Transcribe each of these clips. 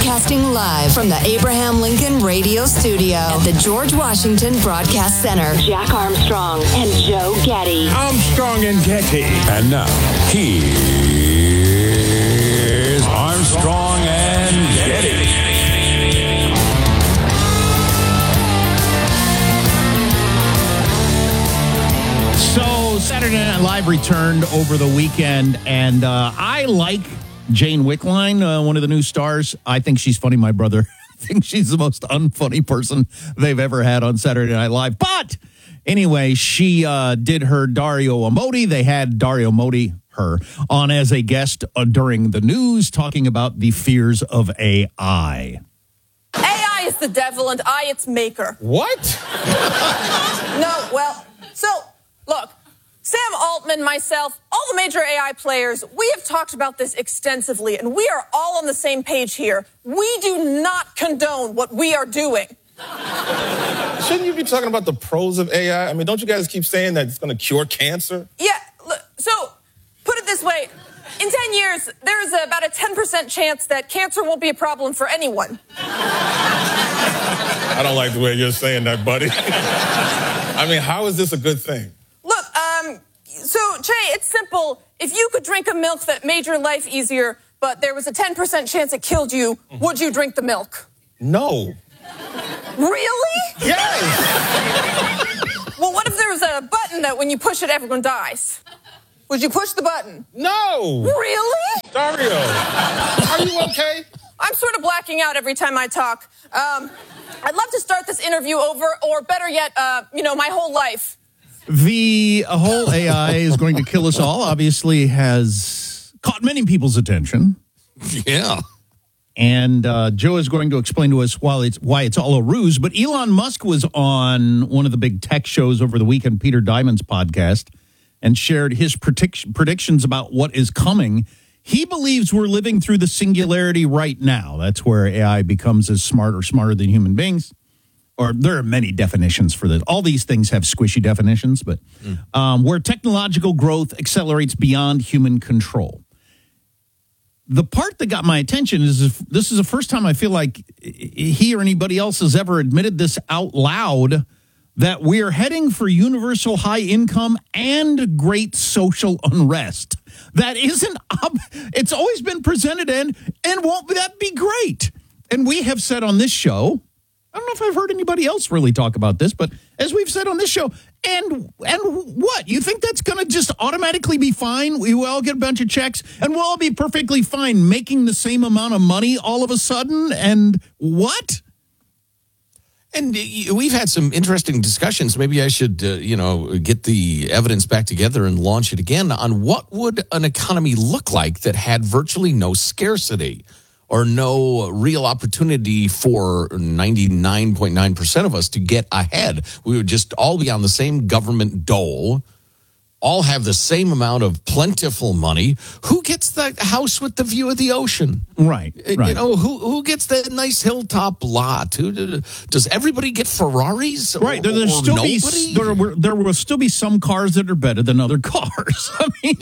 Broadcasting live from the Abraham Lincoln Radio Studio at the George Washington Broadcast Center. Jack Armstrong and Joe Getty. Armstrong and Getty. And now, here's Armstrong and Getty. So, Saturday Night Live returned over the weekend, and I like Jane Wickline, one of the new stars. I think she's funny. My brother thinks she's the most unfunny person they've ever had on Saturday Night Live. But anyway, she did her Dario Amodei. They had Dario Amodei, her, on as a guest during the news, talking about the fears of AI. AI is the devil and I its maker. What? No, well, so, look. Sam Altman, myself, all the major AI players, we have talked about this extensively, and we are all on the same page here. We do not condone what we are doing. Shouldn't you be talking about the pros of AI? I mean, don't you guys keep saying that it's going to cure cancer? Yeah, so put it this way. In 10 years, there's about a 10% chance that cancer won't be a problem for anyone. I don't like the way you're saying that, buddy. I mean, how is this a good thing? Look, so, Che, it's simple. If you could drink a milk that made your life easier, but there was a 10% chance it killed you, would you drink the milk? No. Really? Yes! Well, what if there was a button that when you push it, everyone dies? Would you push the button? No! Really? Dario, are you okay? I'm sort of blacking out every time I talk. I'd love to start this interview over, or better yet, my whole life. The whole AI is going to kill us all obviously has caught many people's attention. Yeah. And Joe is going to explain to us why it's all a ruse. But Elon Musk was on one of the big tech shows over the weekend, Peter Diamond's podcast, and shared his predictions about what is coming. He believes we're living through the singularity right now. That's where AI becomes as smart or smarter than human beings. Or there are many definitions for this. All these things have squishy definitions, but where technological growth accelerates beyond human control. The part that got my attention is this is the first time I feel like he or anybody else has ever admitted this out loud, that we are heading for universal high income and great social unrest. That isn't it's always been presented and won't that be great? And we have said on this show, I don't know if I've heard anybody else really talk about this, but as we've said on this show, and what? You think that's going to just automatically be fine? We will all get a bunch of checks, and we'll all be perfectly fine making the same amount of money all of a sudden? And what? And we've had some interesting discussions. Maybe I should, get the evidence back together and launch it again on what would an economy look like that had virtually no scarcity or no real opportunity for 99.9% of us to get ahead. We would just all be on the same government dole, all have the same amount of plentiful money. Who gets the house with the view of the ocean? Right. Who gets that nice hilltop lot? Does everybody get Ferraris? Right. There will still be some cars that are better than other cars. I mean,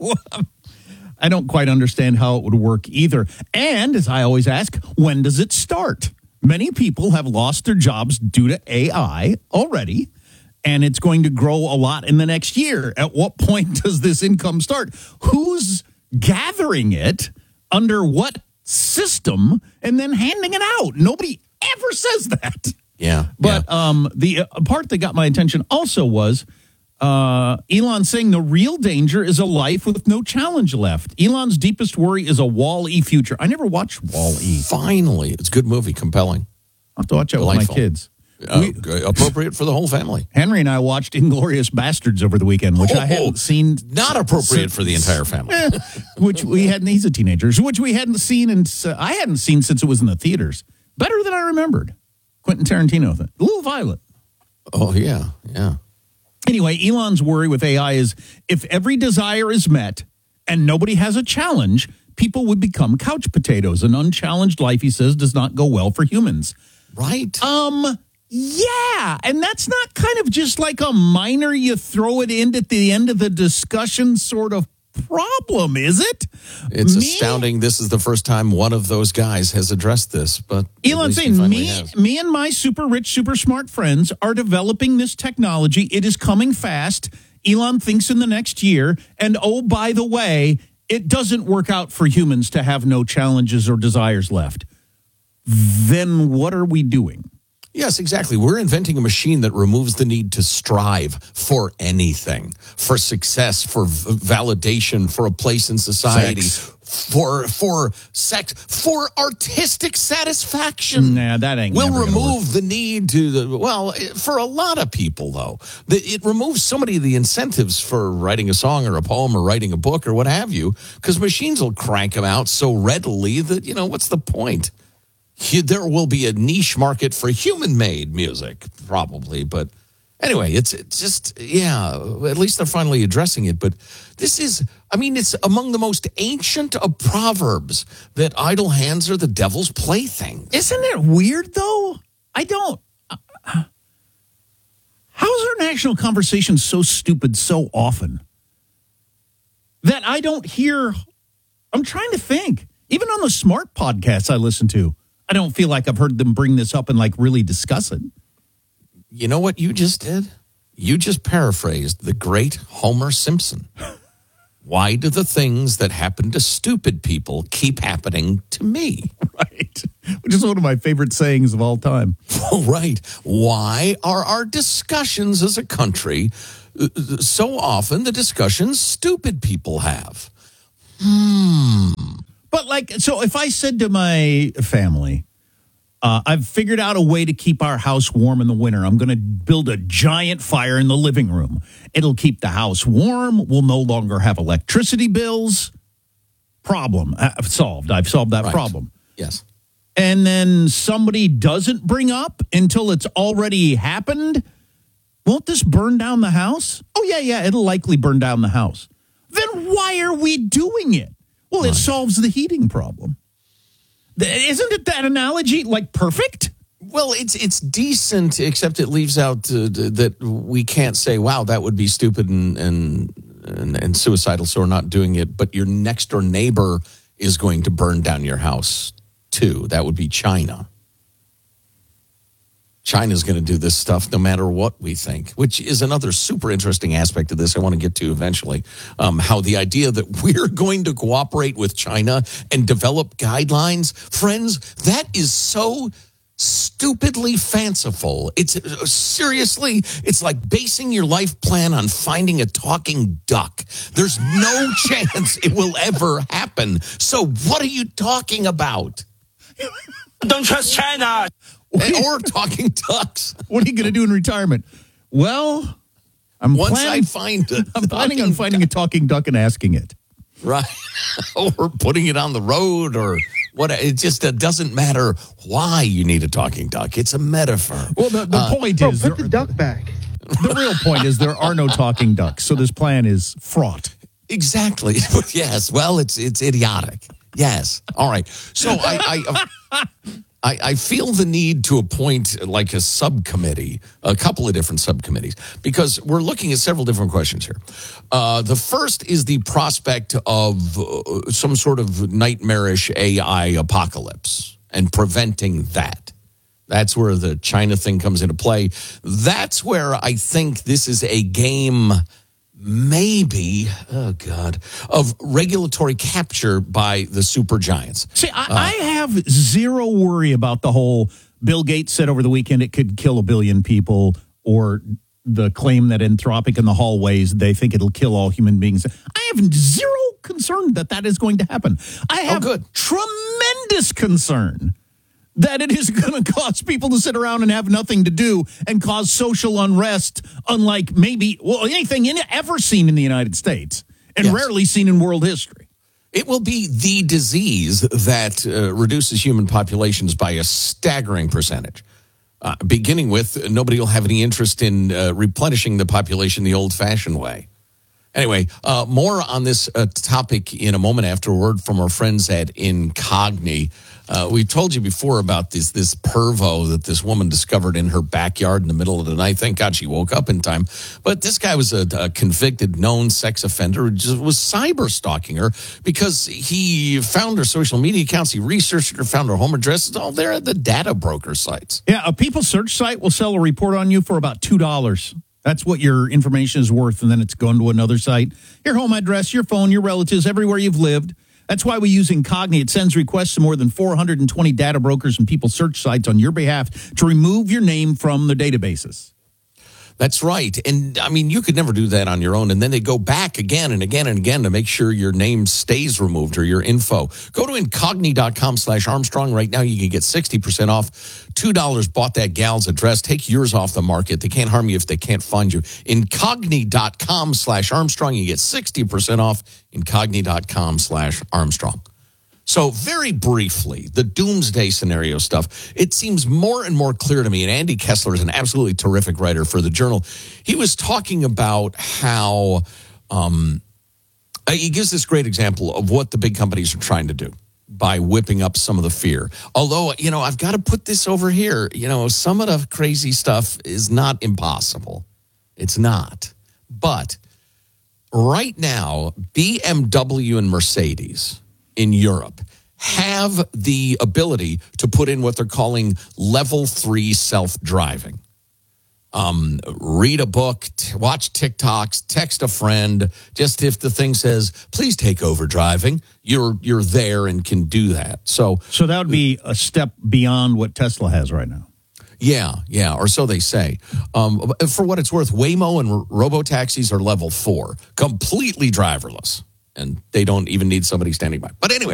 I don't quite understand how it would work either. And as I always ask, when does it start? Many people have lost their jobs due to AI already, and it's going to grow a lot in the next year. At what point does this income start? Who's gathering it? Under what system? And then handing it out? Nobody ever says that. Yeah. But the part that got my attention also was Elon saying the real danger is a life with no challenge left. Elon's deepest worry is a Wall-E future. I never watched Wall-E. Finally. It's a good movie, compelling. I'll have to watch it with my kids. Appropriate for the whole family. Henry and I watched Inglourious Bastards over the weekend, which I hadn't seen. Not appropriate for the entire family. Which we hadn't, he's a teenager, which we hadn't seen, and I hadn't seen since it was in the theaters. Better than I remembered. Quentin Tarantino thing. A little violent. Oh, yeah. Anyway, Elon's worry with AI is if every desire is met and nobody has a challenge, people would become couch potatoes. An unchallenged life, he says, does not go well for humans. Right. Yeah, and that's not kind of just like a minor, you throw it in at the end of the discussion sort of problem, is it? It's astounding. This is the first time one of those guys has addressed this. But Elon's saying, me and my super rich, super smart friends are developing this technology. It is coming fast. Elon thinks in the next year. And oh, by the way, it doesn't work out for humans to have no challenges or desires left. Then what are we doing? Yes, exactly. We're inventing a machine that removes the need to strive for anything, for success, for validation, for a place in society, for sex, for artistic satisfaction. Nah, that ain't. We'll remove the need to for a lot of people, though. It removes so many of the incentives for writing a song or a poem or writing a book or what have you, because machines will crank them out so readily that, what's the point? There will be a niche market for human-made music, probably. But anyway, it's just, at least they're finally addressing it. But this is, it's among the most ancient of proverbs that idle hands are the devil's plaything. Isn't it weird, though? How is our national conversation so stupid so often that I don't hear? I'm trying to think. Even on the smart podcasts I listen to, I don't feel like I've heard them bring this up and really discuss it. You know what you just did? You just paraphrased the great Homer Simpson. Why do the things that happen to stupid people keep happening to me? Right. Which is one of my favorite sayings of all time. Right. Why are our discussions as a country so often the discussions stupid people have? But so if I said to my family, I've figured out a way to keep our house warm in the winter. I'm going to build a giant fire in the living room. It'll keep the house warm. We'll no longer have electricity bills. Problem solved. I've solved that problem. Yes. And then somebody doesn't bring up until it's already happened. Won't this burn down the house? Oh, yeah, it'll likely burn down the house. Then why are we doing it? Well, it solves the heating problem. Isn't it that analogy perfect? Well, it's decent, except it leaves out that we can't say, wow, that would be stupid and suicidal, so we're not doing it. But your next door neighbor is going to burn down your house, too. That would be China. China's going to do this stuff no matter what we think, which is another super interesting aspect of this I want to get to eventually. How the idea that we're going to cooperate with China and develop guidelines, friends, that is so stupidly fanciful. It's seriously, it's like basing your life plan on finding a talking duck. There's no chance it will ever happen. So what are you talking about? Don't trust China. Or talking ducks. What are you going to do in retirement? Well, I'm planning on finding a talking duck and asking it. Right. Or putting it on the road or what. It just doesn't matter why you need a talking duck. It's a metaphor. Well, the point is... put the duck back. The real point is there are no talking ducks, so this plan is fraught. Exactly. Yes. Well, it's idiotic. Yes. All right. So I feel the need to appoint a subcommittee, a couple of different subcommittees, because we're looking at several different questions here. The first is the prospect of some sort of nightmarish AI apocalypse and preventing that. That's where the China thing comes into play. That's where I think this is a game, maybe, of regulatory capture by the supergiants. See, I have zero worry about the whole Bill Gates said over the weekend it could kill 1 billion people, or the claim that Anthropic in the hallways, they think it'll kill all human beings. I have zero concern that is going to happen. I have tremendous concern that it is going to cause people to sit around and have nothing to do and cause social unrest, unlike anything ever seen in the United States and rarely seen in world history. It will be the disease that reduces human populations by a staggering percentage. Beginning with, nobody will have any interest in replenishing the population the old-fashioned way. Anyway, more on this topic in a moment after a word from our friends at Incogni. We told you before about this pervo that this woman discovered in her backyard in the middle of the night. Thank God she woke up in time. But this guy was a convicted, known sex offender who just was cyber stalking her because he found her social media accounts. He researched her, found her home address. It's all there at the data broker sites. Yeah, a People search site will sell a report on you for about $2. That's what your information is worth, and then it's going to another site. Your home address, your phone, your relatives, everywhere you've lived. That's why we use Incogni. It sends requests to more than 420 data brokers and people search sites on your behalf to remove your name from the databases. That's right. And, I mean, you could never do that on your own. And then they go back again and again and again to make sure your name stays removed or your info. Go to Incogni.com/Armstrong. Right now, you can get 60% off. $2 bought that gal's address. Take yours off the market. They can't harm you if they can't find you. Incogni.com/Armstrong. You get 60% off. Incogni.com/Armstrong. So very briefly, the doomsday scenario stuff, it seems more and more clear to me, and Andy Kessler is an absolutely terrific writer for the Journal. He was talking about how he gives this great example of what the big companies are trying to do by whipping up some of the fear. Although, I've got to put this over here. Some of the crazy stuff is not impossible. It's not. But right now, BMW and Mercedes in Europe have the ability to put in what they're calling level 3 self-driving. Read a book, watch TikToks, text a friend. Just if the thing says, please take over driving, you're there and can do that. So that would be a step beyond what Tesla has right now. Yeah, or so they say. For what it's worth, Waymo and robo-taxis are level 4, completely driverless. And they don't even need somebody standing by. But anyway.